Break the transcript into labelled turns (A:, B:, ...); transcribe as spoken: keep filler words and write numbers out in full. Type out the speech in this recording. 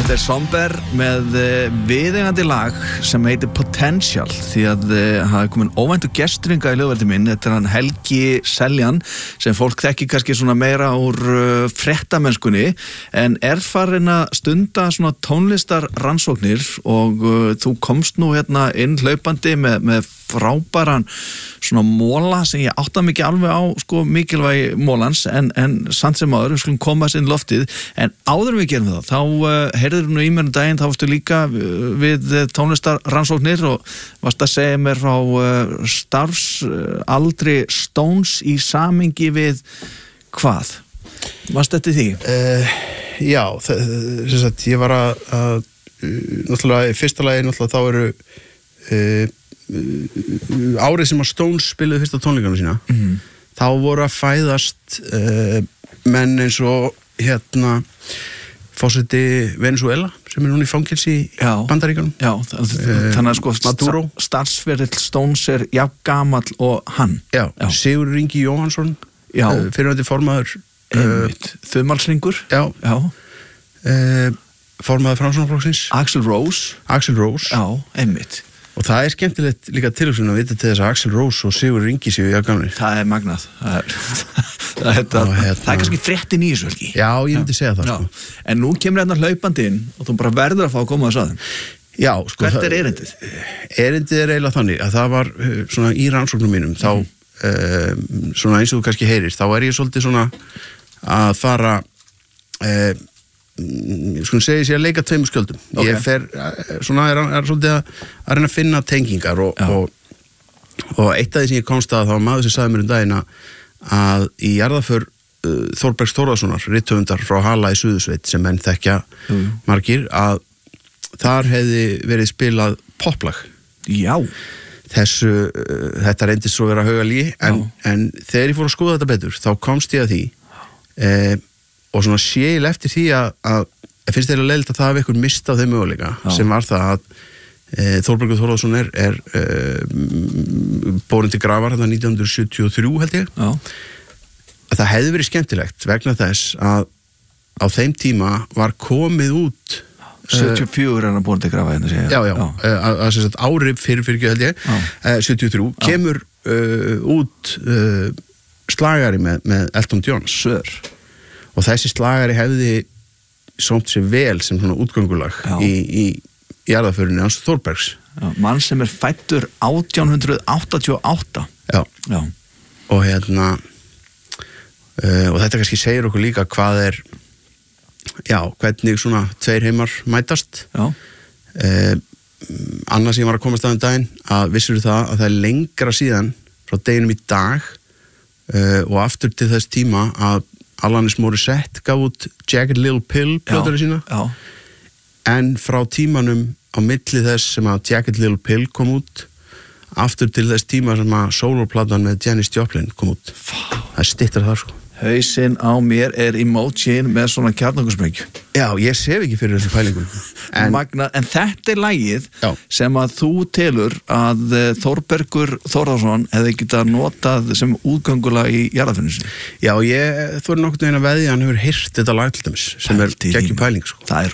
A: Þetta er Somber með viðeigandi lag sem heitir Potential því að það er komin óvæntur gesturinn í hljóðverði minn. Þetta er hann Helgi Seljan sem fólk þekki kannski svona meira úr uh, fréttamennskunni en er farin að stunda svona tónlistar rannsóknir og uh, þú komst nú hérna inn hlaupandi með, með frábæran svona móla sem ég átta mikið alveg á sko mikilvægi mólans en, en samt sem áður, við skulum koma þess inn loftið en áður en við gerum það þá uh, heyrður nú í mér um daginn, þá varstu líka við tónlistarrannsóknir og varst að segja mér frá uh, starfsaldri uh, Stones í samingi við hvað? Varst þetta því?
B: Uh, já, sem sagt, ég var að, að náttúrulega, í fyrsta lagi náttúrulega þá eru uh, árið sem að Stones spiluðu fyrsta tónleikarna sína mm-hmm. þá voru að fæðast uh, menn eins og hérna fórseti Venezuela sem er núna í fangelsi í Bandaríkjunum. Já,
A: þannig að sko
B: Maduro.
A: Starfsferill Stones er jafn gamall og hann.
B: Já, já. Sigurður Ingi Jóhannsson uh, fyrirvændi formaður
A: einmitt, uh, þumalsringur.
B: Já,
A: já.
B: Uh, formaður Framsóknarflokksins.
A: Axl Rose.
B: Axl Rose.
A: Já, einmitt.
B: Og það er skemmtilegt líka tilhugsun að vita til þess að Axl Rose og Sigurður Ingi séu jafn gamlir.
A: Það er magnað. Það er, það er, það, hérna, það er kannski fréttin í þessu, Helgi.
B: Já, ég myndi segja það, sko.
A: En nú kemur hérna hlaupandi inn og þú bara verður að fá að koma þess að.
B: Já, sko.
A: Hvert er erindið?
B: Erindið er eiginlega þannig að það var svona í rannsóknum mínum, þá mm. um, svona eins og þú kannski heyrir, þá er ég svolítið svona að fara um, ég skulum segja sér að leika tveimur skjöldum. Okay. Ég fer svona er, er svolítið að, að reyna að finna tengingar og, og, og eitt af því sem ég komst að þá var maður sem sagði mér um daginn að í jarðaför uh, Þórbergs Þórðarssonar, rithöfundar frá Hala í Suðursveit sem menn þekkja mm. margir, að þar hefði verið spilað poplag.
A: Já.
B: Þessu, uh, þetta reyndist svo vera haugalí en, en þegar ég fór að skoða þetta betur þá komst ég að því eh, og svona séil eftir því að, að ég finnst þeirra leiðilegt að það hafi einhver mist á þeim möguleika Já. Sem var það að e, Þórbergur Þórðarsson er, er e, borin til grafar þetta nítján hundruð sjötíu og þrjú held ég Já. Að það hefði verið skemmtilegt vegna þess að á þeim tíma var komið út
A: sjötíu og fjögur er hann borin til grafa hérna,
B: já, já, já. Að, að, að ári fyrir fyrir ekki held ég e, sjötíu og þrjú Já. Kemur uh, út uh, slagari með, með Elton John Sir og þessi slagari hefði sómt sér vel sem svona útgöngulag Já. í, í jarðaförinni hans Þórbergs.
A: Já, mann sem er fæddur átján hundruð áttatíu og átta.
B: Já.
A: Já.
B: Og hérna uh, og þetta kannski segir okkur líka hvað er já, hvernig svona tveir heimar mætast. Já. Uh, annars ég var að komast að um daginn að vissir það að það er lengra síðan frá deginum í dag uh, og aftur til þess tíma að Alanis Morissette gaf út Jagged Little Pill plötuna sína
A: já.
B: En frá tímanum á milli þess sem að Jagged Little Pill kom út aftur til þess tíma sem að soloplatan með Janis Joplin kom út það er styttra þar sko
A: Hausinn á mér er emojin með svona kjarnorkusprengju.
B: Já, ég sef ekki fyrir þessu pælingum.
A: En, Magna, en þetta er lagið
B: já. Sem
A: að þú telur að Þórbergur Þórðarsson hefði getað notað sem útgöngulag í jarðaförinu sinni.
B: Já, ég þóri nokkurn veginn að veðja hann hefur heyrt þetta lag til dæmis sem er geggjum pæling sko.
A: Það er